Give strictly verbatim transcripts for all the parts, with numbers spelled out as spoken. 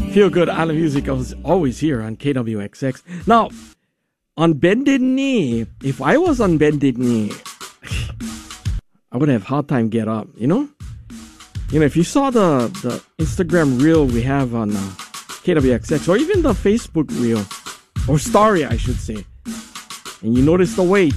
Feel Good Island Music is always here on K W X X. Now, on bended knee, if I was on bended knee, I would have a hard time get up, you know? You know, if you saw the, the Instagram reel we have on uh, K W X X, or even the Facebook reel, or story, I should say, and you notice the weight,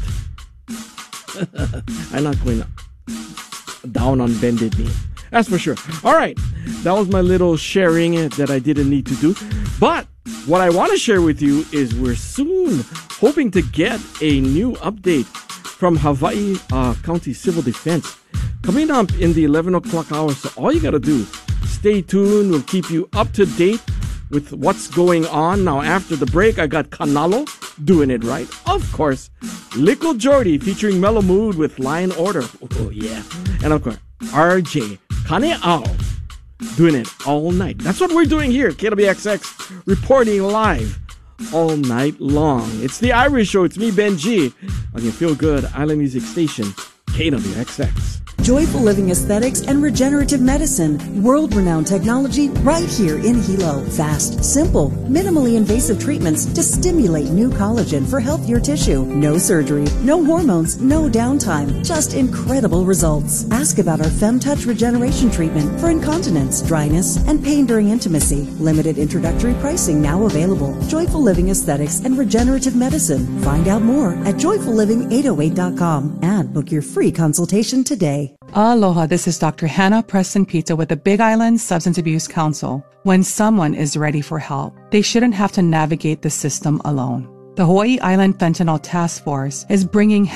I'm not going down on bended knee. That's for sure. All right. That was my little sharing that I didn't need to do. But what I want to share with you is we're soon hoping to get a new update from Hawaii uh, County Civil Defense coming up in the eleven o'clock hour. So all you got to do, stay tuned. We'll keep you up to date with what's going on. Now, after the break, I got Kanalo doing it right. Of course, Lickle Jordy featuring Mellow Mood with Line Order. Oh, yeah. And of course, R J Kane'ao doing it all night. That's what we're doing here at K W X X, reporting live all night long. It's the Irish Show. It's me, Ben G, on your Feel Good Island Music Station, K W X X. Joyful Living Aesthetics and Regenerative Medicine. World-renowned technology right here in Hilo. Fast, simple, minimally invasive treatments to stimulate new collagen for healthier tissue. No surgery, no hormones, no downtime. Just incredible results. Ask about our FemTouch Regeneration Treatment for incontinence, dryness, and pain during intimacy. Limited introductory pricing now available. Joyful Living Aesthetics and Regenerative Medicine. Find out more at joyful living eight oh eight dot com and book your free consultation today. Aloha, this is Doctor Hannah Preston Pizza with the Big Island Substance Abuse Council. When someone is ready for help, they shouldn't have to navigate the system alone. The Hawaii Island Fentanyl Task Force is bringing